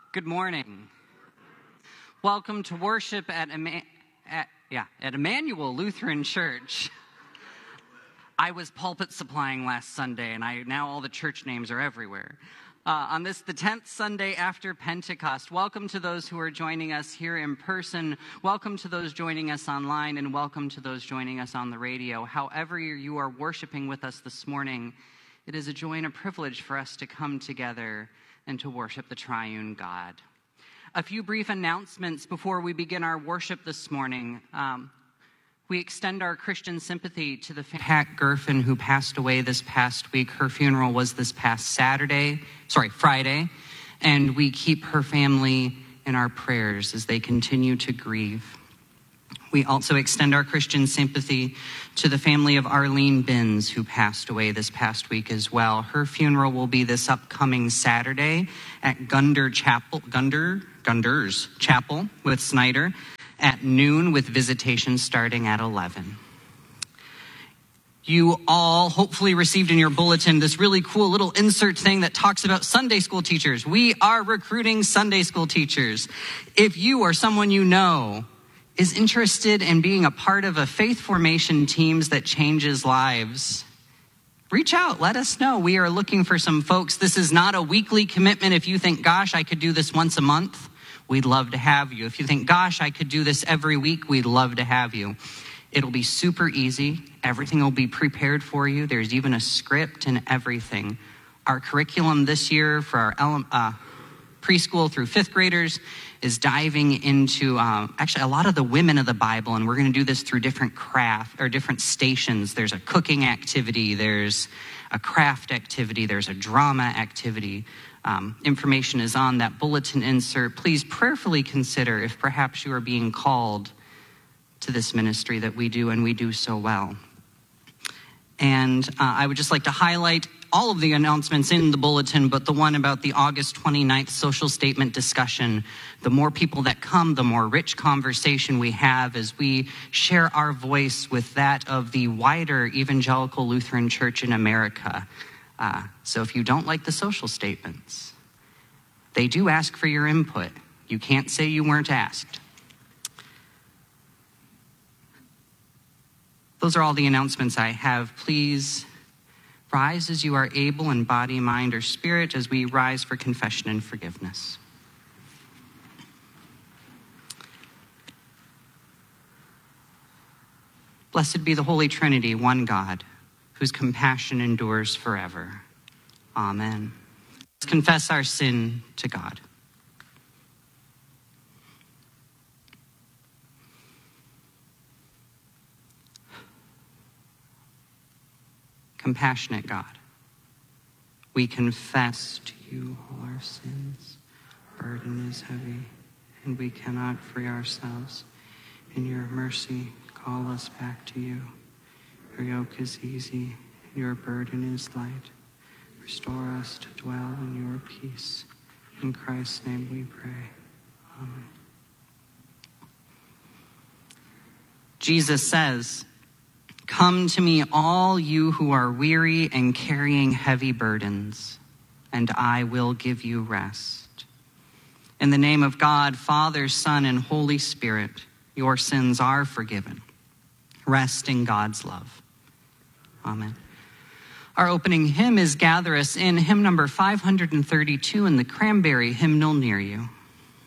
Good morning. Welcome to worship at Emmanuel Lutheran Church. I was pulpit supplying last Sunday, and now all the church names are everywhere. On this, the 10th Sunday after Pentecost, welcome to those who are joining us here in person. Welcome to those joining us online, and welcome to those joining us on the radio. However you are worshiping with us this morning, it is a joy and a privilege for us to come together and to worship the triune God. A few brief announcements before we begin our worship this morning. We extend our Christian sympathy to the Pat Gerfen, who passed away this past week. Her funeral was this past Friday, and we keep her family in our prayers as they continue to grieve. We also extend our Christian sympathy to the family of Arlene Binns, who passed away this past week as well. Her funeral will be this upcoming Saturday at Gunders Chapel with Snyder at noon, with visitation starting at 11. You all hopefully received in your bulletin this really cool little insert thing that talks about Sunday school teachers. We are recruiting Sunday school teachers. If you or someone you know is interested in being a part of a faith formation teams that changes lives, reach out, let us know. We are looking for some folks. This is not a weekly commitment. If you think, gosh, I could do this once a month, we'd love to have you. If you think, gosh, I could do this every week, we'd love to have you. It'll be super easy. Everything will be prepared for you. There's even a script and everything. Our curriculum this year for our preschool through fifth graders is diving into actually a lot of the women of the Bible, and we're going to do this through different different stations. There's a cooking activity, there's a craft activity, there's a drama activity. Information is on that bulletin insert. Please prayerfully consider if perhaps you are being called to this ministry that we do, and we do so well. And I would just like to highlight all of the announcements in the bulletin, but the one about the August 29th social statement discussion. The more people that come, the more rich conversation we have as we share our voice with that of the wider evangelical Lutheran Church in America. So if you don't like the social statements, they do ask for your input. You can't say you weren't asked. Those are all the announcements I have. Please rise as you are able in body, mind, or spirit as we rise for confession and forgiveness. Blessed be the Holy Trinity, one God, whose compassion endures forever. Amen. Let's confess our sin to God. Compassionate God, we confess to you all our sins. Our burden is heavy, and we cannot free ourselves. In your mercy, call us back to you. Your yoke is easy, and your burden is light. Restore us to dwell in your peace. In Christ's name we pray. Amen. Jesus says, "Come to me, all you who are weary and carrying heavy burdens, and I will give you rest." In the name of God, Father, Son, and Holy Spirit, your sins are forgiven. Rest in God's love. Amen. Our opening hymn is Gather Us In, hymn number 532 in the Cranberry hymnal near you.